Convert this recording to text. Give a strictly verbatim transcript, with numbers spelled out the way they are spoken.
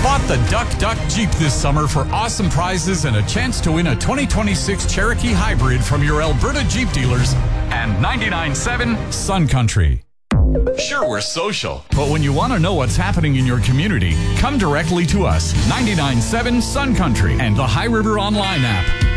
Spot the Duck Duck Jeep this summer for awesome prizes and a chance to win a twenty twenty-six Cherokee Hybrid from your Alberta Jeep dealers and ninety-nine point seven Sun Country. Sure, we're social, but when you want to know what's happening in your community, come directly to us. ninety-nine point seven Sun Country and the High River Online app.